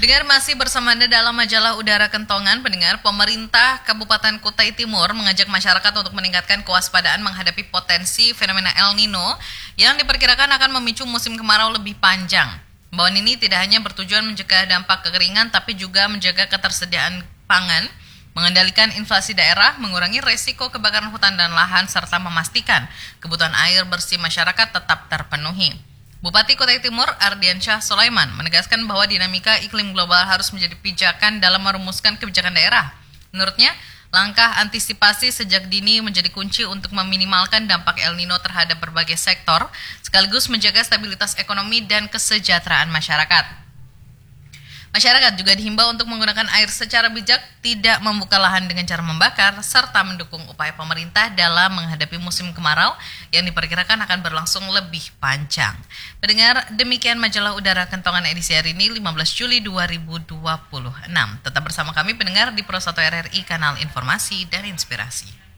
Pendengar masih bersama Anda dalam majalah Udara Kentongan. Pendengar, pemerintah Kabupaten Kutai Timur mengajak masyarakat untuk meningkatkan kewaspadaan menghadapi potensi fenomena El Nino yang diperkirakan akan memicu musim kemarau lebih panjang. Imbauan ini tidak hanya bertujuan mencegah dampak kekeringan, tapi juga menjaga ketersediaan pangan, mengendalikan inflasi daerah, mengurangi resiko kebakaran hutan dan lahan, serta memastikan kebutuhan air bersih masyarakat tetap terpenuhi. Bupati Kutai Timur Ardiansyah Sulaiman menegaskan bahwa dinamika iklim global harus menjadi pijakan dalam merumuskan kebijakan daerah. Menurutnya, langkah antisipasi sejak dini menjadi kunci untuk meminimalkan dampak El Nino terhadap berbagai sektor, sekaligus menjaga stabilitas ekonomi dan kesejahteraan masyarakat. Masyarakat juga dihimbau untuk menggunakan air secara bijak, tidak membuka lahan dengan cara membakar, serta mendukung upaya pemerintah dalam menghadapi musim kemarau yang diperkirakan akan berlangsung lebih panjang. Pendengar, demikian majalah Udara Kentongan edisi hari ini 15 Juli 2026. Tetap bersama kami pendengar di Pro 1 RRI, kanal informasi dan inspirasi.